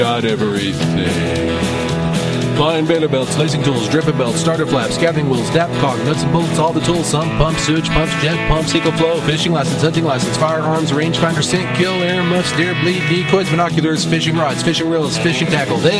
Got everything. Fine baler belts, lacing tools, dripping belts, starter flaps, gathering wheels, dapcock, nuts and bolts, all the tools, sump pumps, sewage pumps, jet pumps, eco flow, fishing license, hunting license, firearms, rangefinder, sink, kill, air muffs, deer, bleed, decoys, binoculars, fishing rods, fishing reels, fishing tackle. They